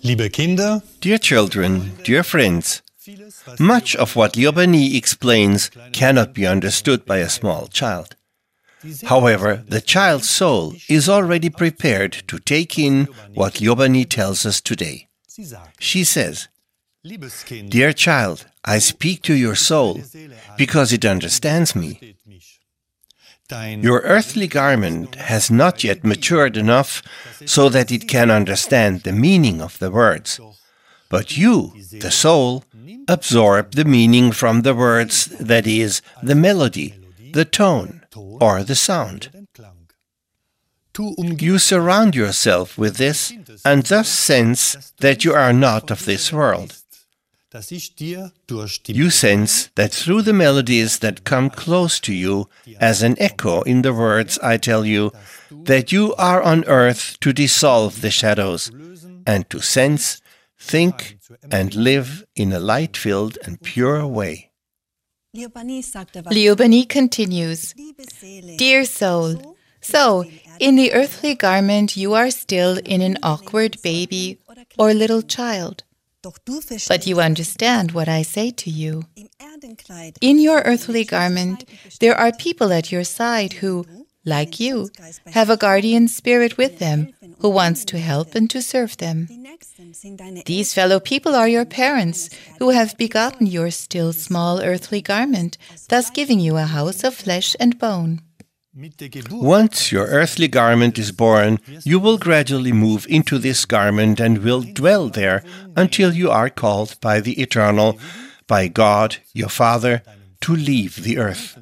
Liebe Kinder, Dear children, dear friends, much of what Liobani explains cannot be understood by a small child. However, the child's soul is already prepared to take in what Liobani tells us today. She says, "Dear child, I speak to your soul because it understands me. Your earthly garment has not yet matured enough so that it can understand the meaning of the words. But you, the soul, absorb the meaning from the words, that is, the melody, the tone, or the sound. You surround yourself with this and thus sense that you are not of this world. You sense that through the melodies that come close to you, as an echo in the words I tell you, that you are on earth to dissolve the shadows and to sense, think, and live in a light-filled and pure way." Liobani continues, "Dear soul, so in the earthly garment you are still in an awkward baby or little child. But you understand what I say to you. In your earthly garment, there are people at your side who, like you, have a guardian spirit with them who wants to help and to serve them. These fellow people are your parents who have begotten your still small earthly garment, thus giving you a house of flesh and bone. Once your earthly garment is born, you will gradually move into this garment and will dwell there until you are called by the Eternal, by God, your Father, to leave the earth.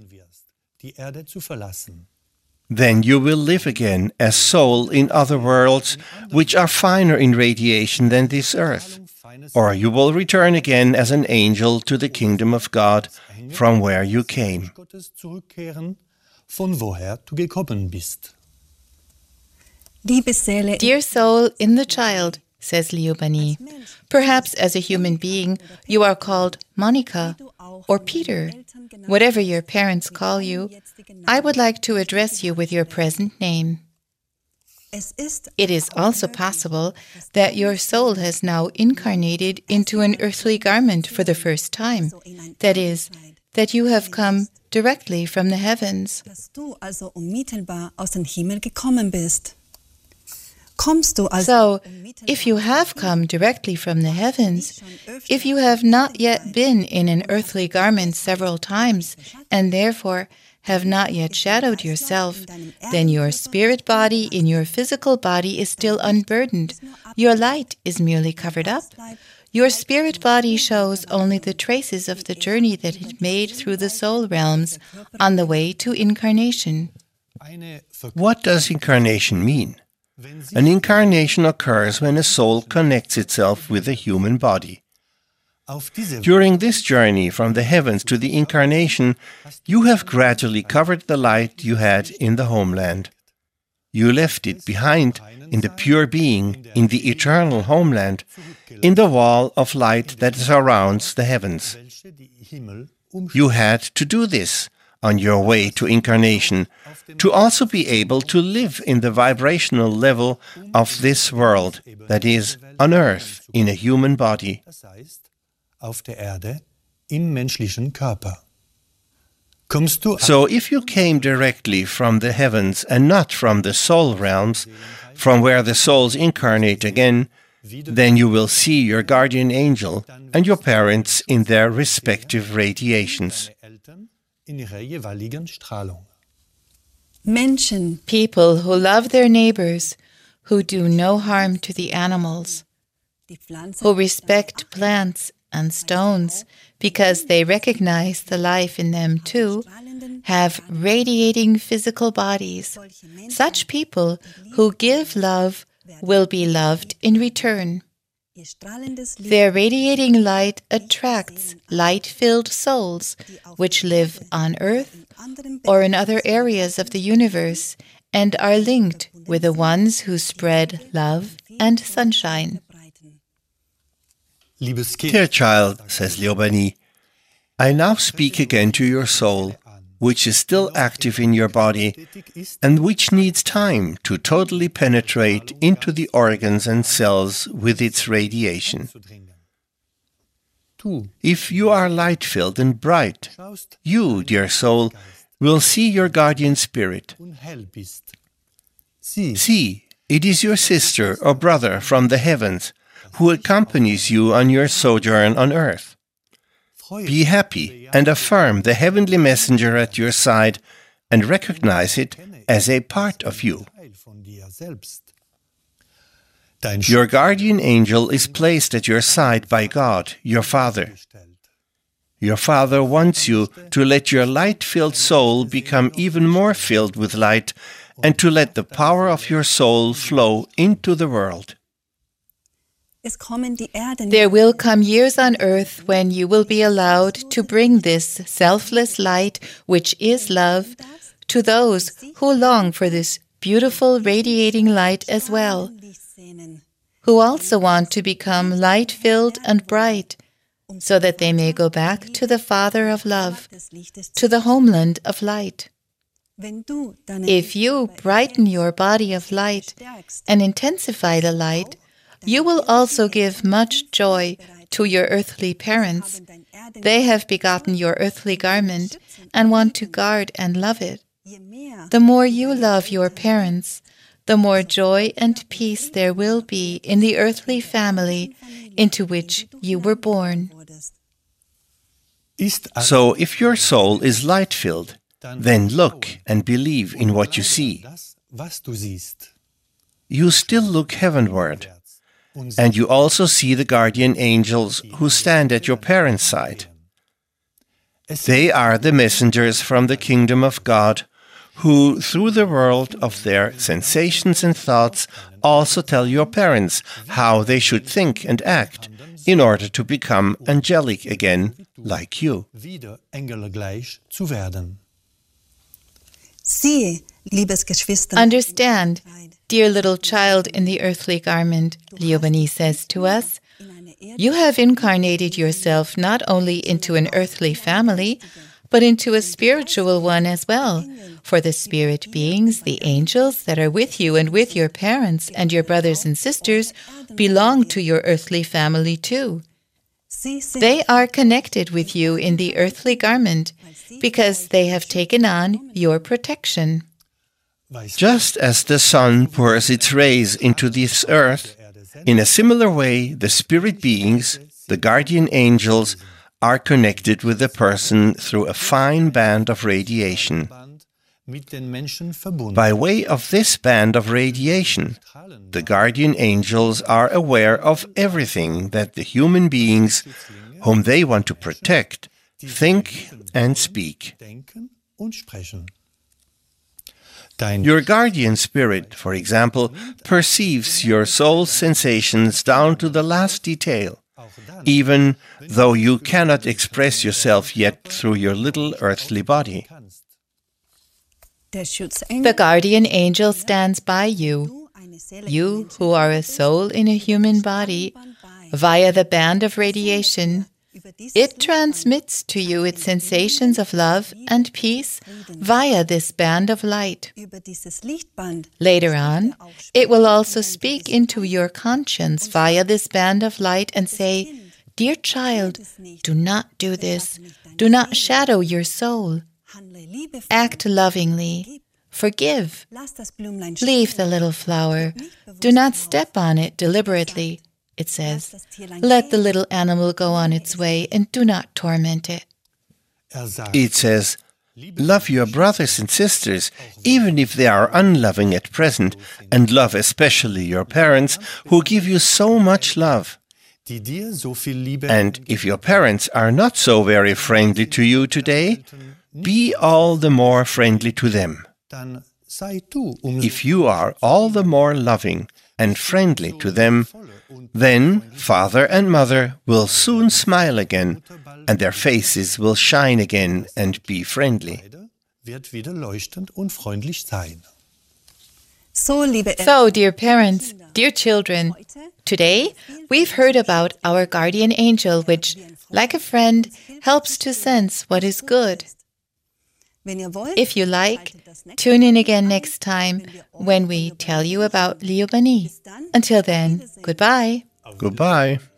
Then you will live again as soul in other worlds which are finer in radiation than this earth, or you will return again as an angel to the kingdom of God from where you came. Von woher du gekommen bist." Dear soul in the child, says Liobani, perhaps as a human being you are called Monica or Peter, whatever your parents call you. I would like to address you with your present name. It is also possible that your soul has now incarnated into an earthly garment for the first time, that is, that you have come directly from the heavens. So, if you have come directly from the heavens, if you have not yet been in an earthly garment several times, and therefore have not yet shadowed yourself, then your spirit body in your physical body is still unburdened. Your light is merely covered up. Your spirit body shows only the traces of the journey that it made through the soul realms on the way to incarnation. What does incarnation mean? An incarnation occurs when a soul connects itself with a human body. During this journey from the heavens to the incarnation, you have gradually covered the light you had in the homeland. You left it behind in the pure being, in the eternal homeland, in the wall of light that surrounds the heavens. You had to do this on your way to incarnation, to also be able to live in the vibrational level of this world, that is, on earth, in a human body. Auf der Erde, im menschlichen Körper. So if you came directly from the heavens and not from the soul realms, from where the souls incarnate again, then you will see your guardian angel and your parents in their respective radiations. People who love their neighbors, who do no harm to the animals, who respect plants and stones because they recognize the life in them too, have radiating physical bodies. Such people who give love will be loved in return. Their radiating light attracts light-filled souls which live on earth or in other areas of the universe and are linked with the ones who spread love and sunshine. Dear child, says Liobani, I now speak again to your soul, which is still active in your body and which needs time to totally penetrate into the organs and cells with its radiation. If you are light-filled and bright, you, dear soul, will see your guardian spirit. See, it is your sister or brother from the heavens who accompanies you on your sojourn on earth. Be happy and affirm the heavenly messenger at your side and recognize it as a part of you. Your guardian angel is placed at your side by God, your Father. Your Father wants you to let your light-filled soul become even more filled with light and to let the power of your soul flow into the world. There will come years on earth when you will be allowed to bring this selfless light, which is love, to those who long for this beautiful radiating light as well, who also want to become light-filled and bright, so that they may go back to the Father of love, to the homeland of light. If you brighten your body of light and intensify the light, you will also give much joy to your earthly parents. They have begotten your earthly garment and want to guard and love it. The more you love your parents, the more joy and peace there will be in the earthly family into which you were born. So if your soul is light-filled, then look and believe in what you see. You still look heavenward, and you also see the guardian angels who stand at your parents' side. They are the messengers from the kingdom of God, who, through the world of their sensations and thoughts, also tell your parents how they should think and act in order to become angelic again, like you. Understand, dear little child in the earthly garment, Liobani says to us, you have incarnated yourself not only into an earthly family, but into a spiritual one as well. For the spirit beings, the angels that are with you and with your parents and your brothers and sisters, belong to your earthly family too. They are connected with you in the earthly garment because they have taken on your protection. Just as the sun pours its rays into this earth, in a similar way, the spirit beings, the guardian angels, are connected with the person through a fine band of radiation. By way of this band of radiation, the guardian angels are aware of everything that the human beings, whom they want to protect, think and speak. Your guardian spirit, for example, perceives your soul's sensations down to the last detail, even though you cannot express yourself yet through your little earthly body. The guardian angel stands by you, you who are a soul in a human body, via the band of radiation. It transmits to you its sensations of love and peace via this band of light. Later on, it will also speak into your conscience via this band of light and say, "Dear child, do not do this. Do not shadow your soul. Act lovingly. Forgive. Leave the little flower. Do not step on it deliberately." It says, "Let the little animal go on its way and do not torment it." It says, "Love your brothers and sisters, even if they are unloving at present, and love especially your parents, who give you so much love. And if your parents are not so very friendly to you today, be all the more friendly to them. If you are all the more loving and friendly to them, then father and mother will soon smile again, and their faces will shine again and be friendly." So, dear parents, dear children, today we've heard about our guardian angel, which, like a friend, helps to sense what is good. If you like, tune in again next time when we tell you about Liobani. Until then, goodbye. Goodbye.